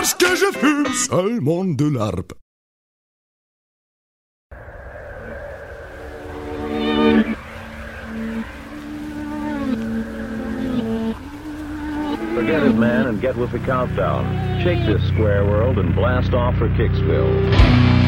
parce que je fume seulement de l'harpe. Forget it, man, and get with the countdown. Shake this square world and blast off for Kicksville.